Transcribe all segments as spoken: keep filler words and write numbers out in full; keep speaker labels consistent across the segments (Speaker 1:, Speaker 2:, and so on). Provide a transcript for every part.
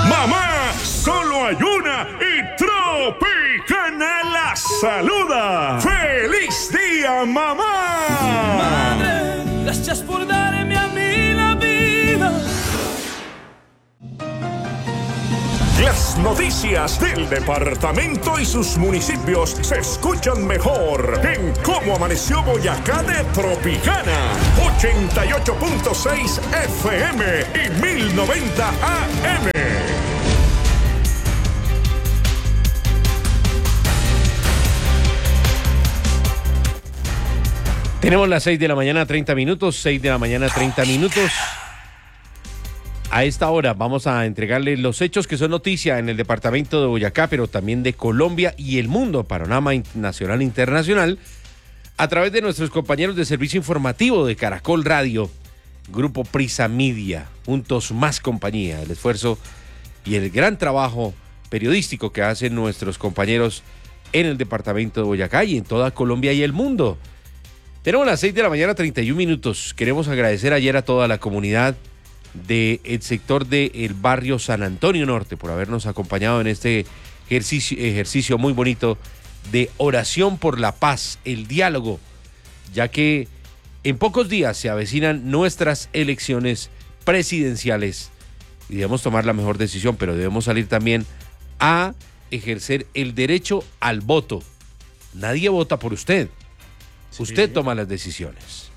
Speaker 1: Mamá, solo hay una y Tropicana la saluda. ¡Feliz día, mamá!
Speaker 2: Madre, gracias por darme a mí la vida.
Speaker 1: Las noticias del departamento y sus municipios se escuchan mejor en Cómo Amaneció Boyacá de Tropicana. ochenta y ocho punto seis F M y mil noventa A M.
Speaker 3: Tenemos las seis de la mañana, treinta minutos, seis de la mañana, treinta minutos. A esta hora vamos a entregarles los hechos que son noticia en el departamento de Boyacá, pero también de Colombia y el mundo, panorama nacional e internacional, a través de nuestros compañeros de servicio informativo de Caracol Radio, Grupo Prisa Media, juntos más compañía, el esfuerzo y el gran trabajo periodístico que hacen nuestros compañeros en el departamento de Boyacá y en toda Colombia y el mundo. Tenemos las seis de la mañana, treinta y un minutos. Queremos agradecer ayer a toda la comunidad del sector del barrio San Antonio Norte por habernos acompañado en este ejercicio, ejercicio muy bonito de oración por la paz, el diálogo, ya que en pocos días se avecinan nuestras elecciones presidenciales y debemos tomar la mejor decisión, pero debemos salir también a ejercer el derecho al voto. Nadie vota por usted. Usted toma las decisiones.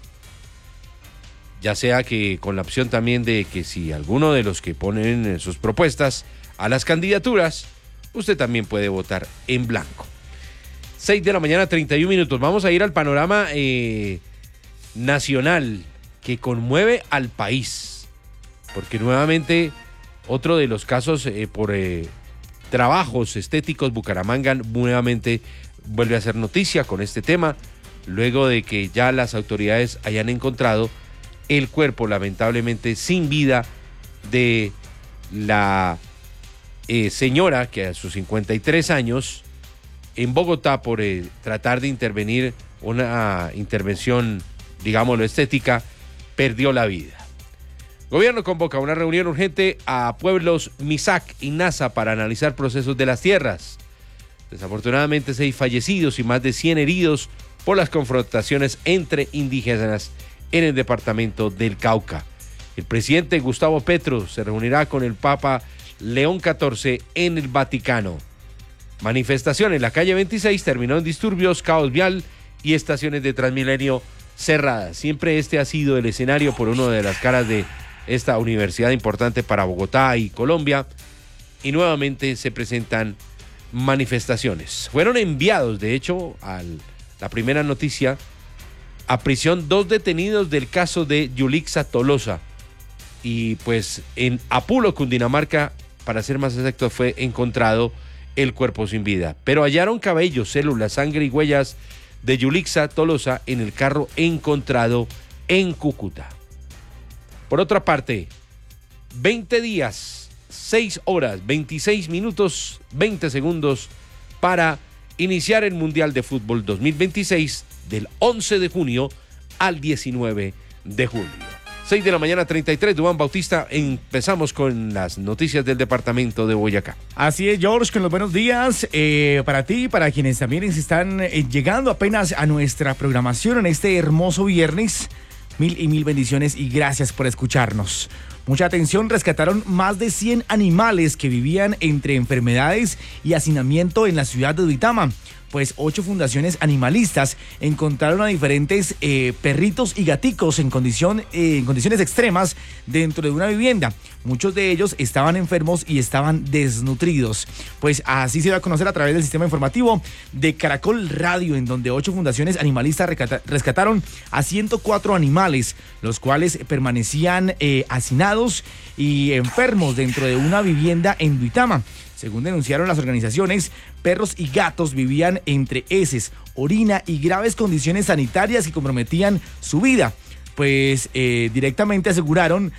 Speaker 3: Ya sea que con la opción también de que si alguno de los que ponen sus propuestas a las candidaturas, usted también puede votar en blanco. seis de la mañana, treinta y un minutos. Vamos a ir al panorama eh, nacional que conmueve al país. Porque nuevamente otro de los casos eh, por eh, trabajos estéticos, Bucaramanga nuevamente vuelve a ser noticia con este tema. Luego de que ya las autoridades hayan encontrado el cuerpo lamentablemente sin vida de la eh, señora que a sus cincuenta y tres años en Bogotá por eh, tratar de intervenir una intervención, digámoslo, estética, perdió la vida. Gobierno convoca una reunión urgente a pueblos Misak y Nasa para analizar procesos de las tierras. Desafortunadamente seis fallecidos y más de cien heridos por las confrontaciones entre indígenas en el departamento del Cauca. El presidente Gustavo Petro se reunirá con el Papa León catorce en el Vaticano. Manifestación en la calle veintiséis terminó en disturbios, caos vial y estaciones de Transmilenio cerradas. Siempre este ha sido el escenario por una de las caras de esta universidad importante para Bogotá y Colombia, y nuevamente se presentan manifestaciones. Fueron enviados, de hecho, al la primera noticia, a prisión dos detenidos del caso de Yulixa Tolosa. Y pues en Apulo, Cundinamarca, para ser más exacto, fue encontrado el cuerpo sin vida. Pero hallaron cabellos, células, sangre y huellas de Yulixa Tolosa en el carro encontrado en Cúcuta. Por otra parte, veinte días, seis horas, veintiséis minutos, veinte segundos para iniciar el Mundial de Fútbol dos mil veintiséis del once de junio al diecinueve de julio. seis de la mañana, treinta y tres, Duván Bautista. Empezamos con las noticias del departamento de Boyacá.
Speaker 4: Así es, George, con los buenos días eh, para ti y para quienes también están eh, llegando apenas a nuestra programación en este hermoso viernes. Mil y mil bendiciones y gracias por escucharnos. Mucha atención, rescataron más de cien animales que vivían entre enfermedades y hacinamiento en la ciudad de Duitama. Pues ocho fundaciones animalistas encontraron a diferentes eh, perritos y gaticos en, condición, eh, en condiciones extremas dentro de una vivienda. Muchos de ellos estaban enfermos y estaban desnutridos. Pues así se va a conocer a través del sistema informativo de Caracol Radio, en donde ocho fundaciones animalistas rescataron a ciento cuatro animales, los cuales permanecían eh, hacinados y enfermos dentro de una vivienda en Duitama. Según denunciaron las organizaciones, perros y gatos vivían entre heces, orina y graves condiciones sanitarias que comprometían su vida. Pues eh, directamente aseguraron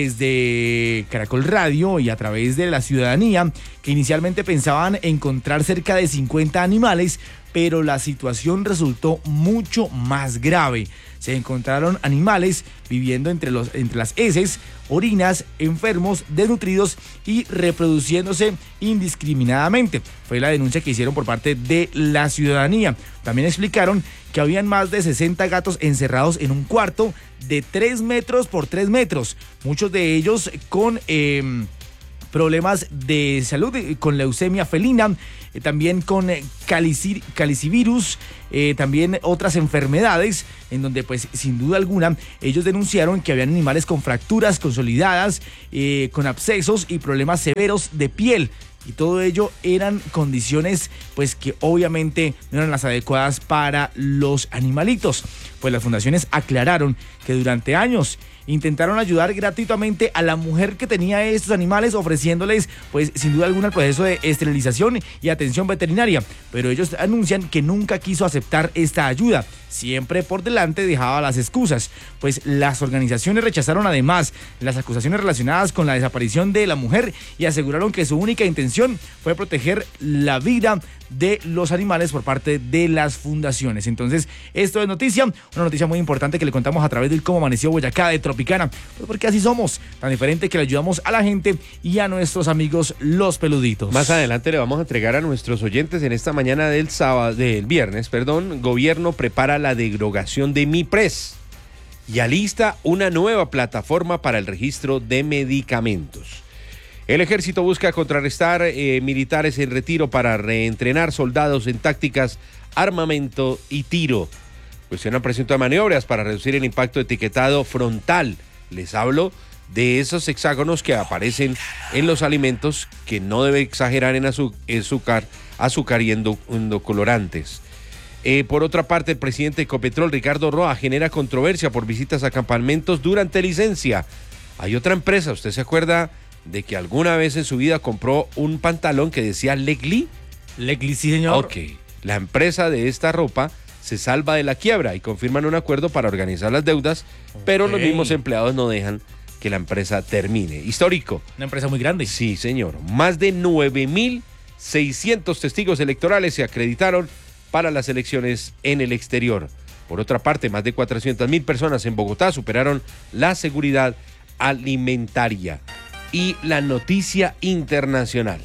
Speaker 4: desde Caracol Radio y a través de la ciudadanía que inicialmente pensaban encontrar cerca de cincuenta animales, pero la situación resultó mucho más grave. se encontraron animales viviendo entre, los, entre las heces, orinas, enfermos, desnutridos y reproduciéndose indiscriminadamente. Fue la denuncia que hicieron por parte de la ciudadanía. También explicaron que habían más de sesenta gatos encerrados en un cuarto de tres metros por tres metros, muchos de ellos con eh, problemas de salud, con leucemia felina, eh, también con eh, calicir, calicivirus, eh, también otras enfermedades, en donde pues sin duda alguna ellos denunciaron que habían animales con fracturas consolidadas, eh, con abscesos y problemas severos de piel. Y todo ello eran condiciones pues que obviamente no eran las adecuadas para los animalitos. Pues las fundaciones aclararon que durante años intentaron ayudar gratuitamente a la mujer que tenía estos animales, ofreciéndoles pues sin duda alguna el proceso de esterilización y atención veterinaria, pero ellos anuncian que nunca quiso aceptar esta ayuda. Siempre por delante dejaba las excusas, pues las organizaciones rechazaron además las acusaciones relacionadas con la desaparición de la mujer y aseguraron que su única intención fue proteger la vida de los animales por parte de las fundaciones. Entonces, esto es noticia, una noticia muy importante que le contamos a través del Cómo Amaneció Boyacá de Tropicana, pues porque así somos, tan diferente que le ayudamos a la gente y a nuestros amigos los peluditos.
Speaker 3: Más adelante le vamos a entregar a nuestros oyentes en esta mañana del sábado, del viernes, perdón, gobierno prepara la derogación de MIPRES y alista una nueva plataforma para el registro de medicamentos. El ejército busca contrarrestar eh, militares en retiro para reentrenar soldados en tácticas, armamento y tiro. Cuestionan presuntas maniobras para reducir el impacto etiquetado frontal. Les hablo de esos hexágonos que aparecen en los alimentos que no debe exagerar en azúcar, azúcar y endocolorantes. Eh, por otra parte, el presidente de Ecopetrol, Ricardo Roa, genera controversia por visitas a campamentos durante licencia. Hay otra empresa, ¿usted se acuerda de que alguna vez en su vida compró un pantalón que decía Legli?
Speaker 4: Legli, sí, señor.
Speaker 3: Ok, la empresa de esta ropa se salva de la quiebra y confirman un acuerdo para organizar las deudas, okay. Pero los mismos empleados no dejan que la empresa termine. Histórico.
Speaker 4: Una empresa muy grande.
Speaker 3: Sí, señor. Más de nueve mil seiscientos testigos electorales se acreditaron para las elecciones en el exterior. Por otra parte, más de cuatrocientas mil personas en Bogotá superaron la seguridad alimentaria. Y la noticia internacional.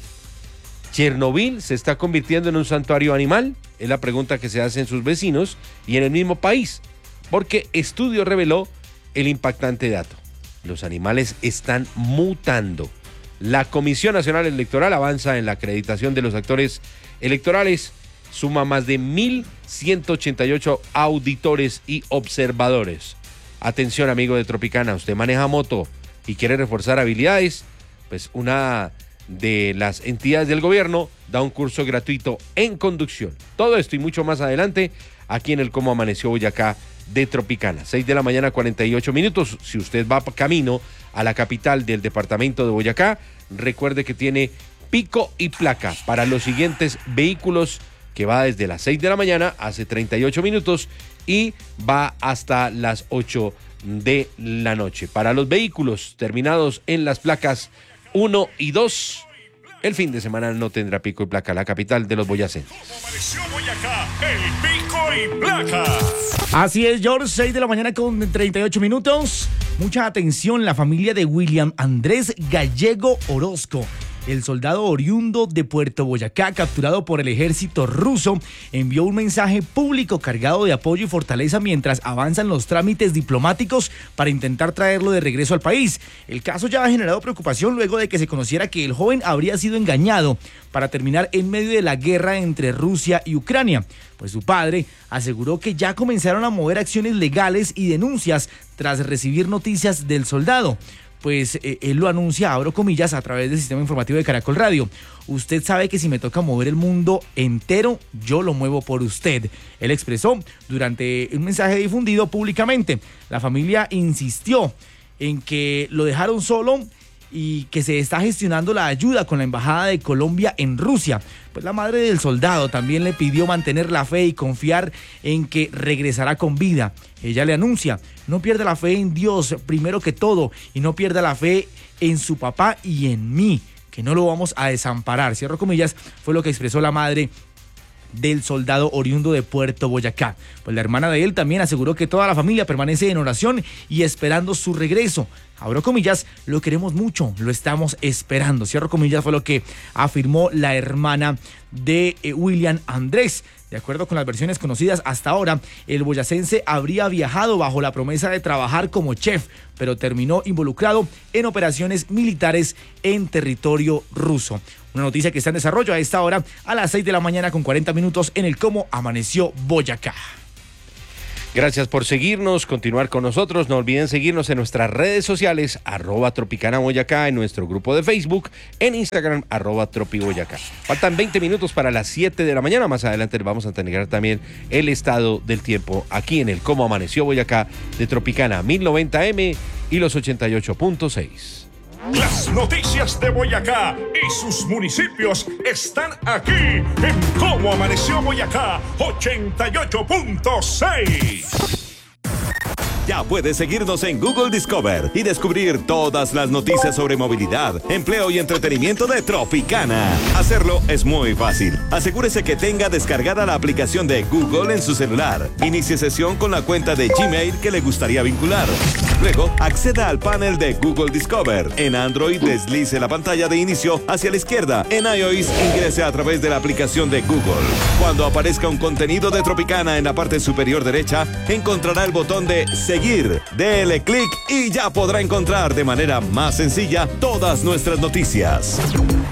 Speaker 3: ¿Chernobyl se está convirtiendo en un santuario animal? Es la pregunta que se hacen sus vecinos y en el mismo país, porque estudio reveló el impactante dato. Los animales están mutando. La Comisión Nacional Electoral avanza en la acreditación de los actores electorales, suma más de mil ciento ochenta y ocho auditores y observadores. Atención, amigo de Tropicana, usted maneja moto y quiere reforzar habilidades, pues una de las entidades del gobierno da un curso gratuito en conducción. Todo esto y mucho más adelante aquí en el Cómo Amaneció Boyacá de Tropicana. seis de la mañana, cuarenta y ocho minutos. Si usted va camino a la capital del departamento de Boyacá, recuerde que tiene pico y placa para los siguientes vehículos, que va desde las seis de la mañana, hace treinta y ocho minutos, y va hasta las ocho de la noche. Para los vehículos terminados en las placas uno y dos, el fin de semana no tendrá pico y placa, la capital de los boyacenses.
Speaker 1: Amaneció Boyacá, el pico y placa.
Speaker 4: Así es, George, seis de la mañana con treinta y ocho minutos. Mucha atención, la familia de William Andrés Gallego Orozco, el soldado oriundo de Puerto Boyacá, capturado por el ejército ruso, envió un mensaje público cargado de apoyo y fortaleza mientras avanzan los trámites diplomáticos para intentar traerlo de regreso al país. El caso ya ha generado preocupación luego de que se conociera que el joven habría sido engañado para terminar en medio de la guerra entre Rusia y Ucrania. Pues su padre aseguró que ya comenzaron a mover acciones legales y denuncias tras recibir noticias del soldado. Pues eh, él lo anuncia, abro comillas, a través del sistema informativo de Caracol Radio. Usted sabe que si me toca mover el mundo entero, yo lo muevo por usted. Él expresó durante un mensaje difundido públicamente. La familia insistió en que lo dejaron solo y que se está gestionando la ayuda con la Embajada de Colombia en Rusia. Pues la madre del soldado también le pidió mantener la fe y confiar en que regresará con vida. Ella le anuncia, no pierda la fe en Dios primero que todo y no pierda la fe en su papá y en mí, que no lo vamos a desamparar. Cierro comillas, fue lo que expresó la madre del soldado oriundo de Puerto Boyacá. Pues la hermana de él también aseguró que toda la familia permanece en oración y esperando su regreso. Abro comillas, lo queremos mucho, lo estamos esperando. Cierro comillas, fue lo que afirmó la hermana de eh, William Andrés. De acuerdo con las versiones conocidas hasta ahora, el boyacense habría viajado bajo la promesa de trabajar como chef, pero terminó involucrado en operaciones militares en territorio ruso. Una noticia que está en desarrollo a esta hora, a las seis de la mañana con cuarenta minutos en el Cómo Amaneció Boyacá.
Speaker 3: Gracias por seguirnos, continuar con nosotros. No olviden seguirnos en nuestras redes sociales, arroba Tropicana Boyacá, en nuestro grupo de Facebook, en Instagram, arroba Tropi Boyacá. Faltan veinte minutos para las siete de la mañana. Más adelante les vamos a tener también el estado del tiempo aquí en el Cómo Amaneció Boyacá de Tropicana mil noventa eme y los ochenta y ocho punto seis.
Speaker 1: Las noticias de Boyacá y sus municipios están aquí en Cómo Amaneció Boyacá ochenta y ocho punto seis.
Speaker 5: Ya puedes seguirnos en Google Discover y descubrir todas las noticias sobre movilidad, empleo y entretenimiento de Tropicana. Hacerlo es muy fácil. Asegúrese que tenga descargada la aplicación de Google en su celular. Inicie sesión con la cuenta de Gmail que le gustaría vincular. Luego, acceda al panel de Google Discover. En Android, deslice la pantalla de inicio hacia la izquierda. En iOS, ingrese a través de la aplicación de Google. Cuando aparezca un contenido de Tropicana en la parte superior derecha, encontrará el botón de seguir. Dele clic y ya podrá encontrar de manera más sencilla todas nuestras noticias.